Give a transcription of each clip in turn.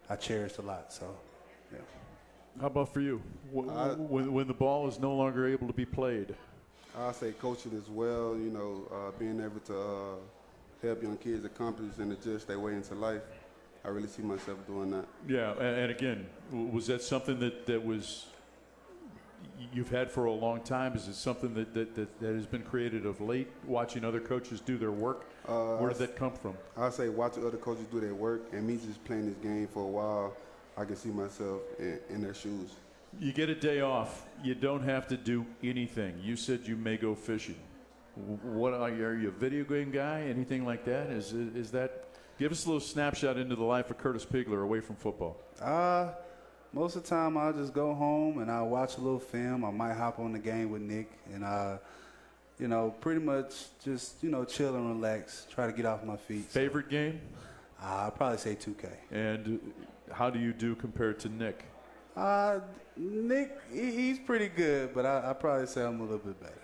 I cherished a lot. So, yeah. How about for you? When the ball is no longer able to be played? I say coaching as well, being able to help young kids accomplish and adjust their way into life. I really see myself doing that. Yeah, and again, was that something that was you've had for a long time? Is it something that has been created of late, watching other coaches do their work? Where did that come from? I say watching other coaches do their work and me just playing this game for a while, I can see myself in their shoes. You get a day off. You don't have to do anything. You said you may go fishing. What are you a video game guy? Anything like that? Is that? Give us a little snapshot into the life of Curtis Pigler away from football. Most of the time I'll just go home and I'll watch a little film. I might hop on the game with Nick and pretty much just chill and relax. Try to get off my feet. Favorite game? I'll probably say 2K. And how do you do compared to Nick? Nick, he's pretty good, but I probably say I'm a little bit better.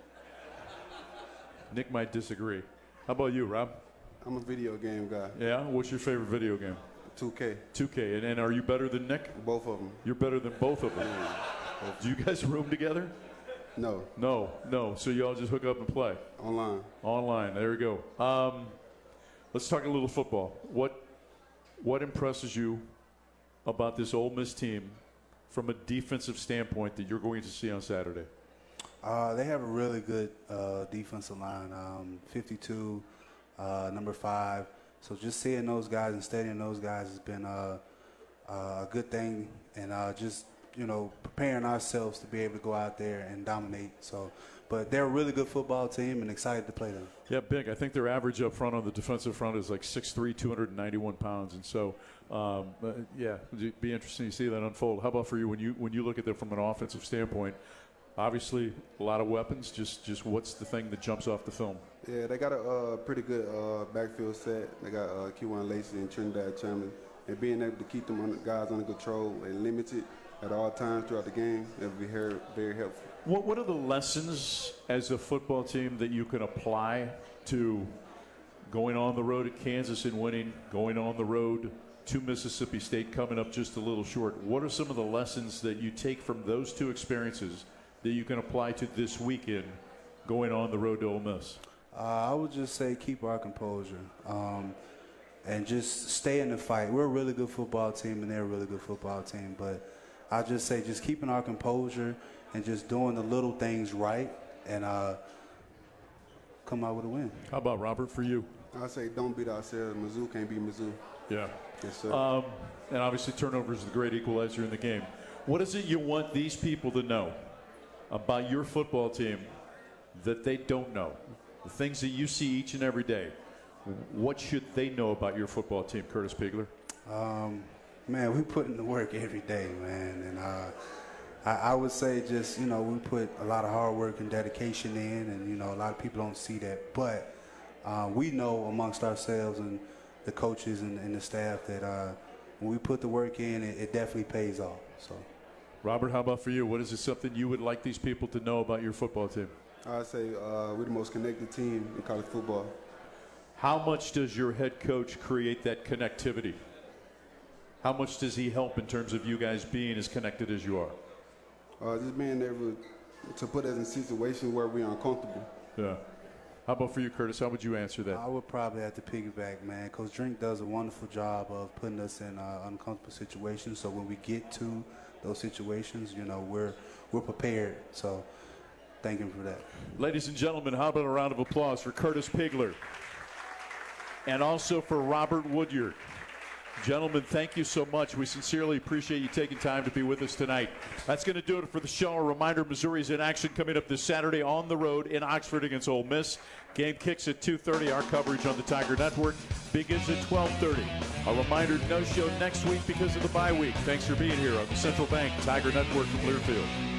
Nick might disagree. How about you, Rob? I'm a video game guy. Yeah? What's your favorite video game? 2K. 2K. And are you better than Nick? Both of them. You're better than both of them. Yeah. Do you guys room together? No. No. So you all just hook up and play? Online. There we go. Let's talk a little football. What impresses you about this Ole Miss team from a defensive standpoint that you're going to see on Saturday? They have a really good defensive line, 52, number 5. So just seeing those guys and studying those guys has been a good thing, and just preparing ourselves to be able to go out there and dominate. So, but they're a really good football team, and excited to play them. Yeah, big. I think their average up front on the defensive front is like 6'3", 291 pounds, and so it'd be interesting to see that unfold. How about for you when you look at them from an offensive standpoint? Obviously, a lot of weapons. Just what's the thing that jumps off the film? Yeah, they got a pretty good backfield set. They got Q1 Lacey and Trinidad Chamberlain. And being able to keep them guys under control and limited at all times throughout the game, that would be very helpful. What are the lessons as a football team that you can apply to going on the road at Kansas and winning, going on the road to Mississippi State coming up just a little short? What are some of the lessons that you take from those two experiences that you can apply to this weekend going on the road to Ole Miss? I would just say keep our composure and just stay in the fight. We're a really good football team, and they're a really good football team. But I just say just keeping our composure and just doing the little things right and come out with a win. How about, Robert, for you? I say don't beat ourselves. Mizzou can't beat Mizzou. Yeah. Yes, sir. And obviously turnovers is the great equalizer in the game. What is it you want these people to know about your football team that they don't know? The things that you see each and every day. What should they know about your football team, Curtis Pigler? Man, we put in the work every day, man. And I would say just, we put a lot of hard work and dedication in, and, a lot of people don't see that. But we know amongst ourselves and the coaches and the staff that when we put the work in, it definitely pays off. So, Robert, how about for you? What is it something you would like these people to know about your football team? I say we're the most connected team in college football. How much does your head coach create that connectivity? How much does he help in terms of you guys being as connected as you are? Just being able to put us in situations where we're uncomfortable. Yeah. How about for you, Curtis? How would you answer that? I would probably have to piggyback, man. Coach Drink does a wonderful job of putting us in uncomfortable situations. So when we get to those situations, we're prepared. So thank him for that. Ladies and gentlemen, how about a round of applause for Curtis Pigler and also for Robert Woodyard. Gentlemen, thank you so much. We sincerely appreciate you taking time to be with us tonight. That's going to do it for the show. A reminder, Missouri's in action coming up this Saturday on the road in Oxford against Ole Miss. Game kicks at 2:30. Our coverage on the Tiger Network begins at 12:30. A reminder, no show next week because of the bye week. Thanks for being here on the Central Bank Tiger Network from Learfield.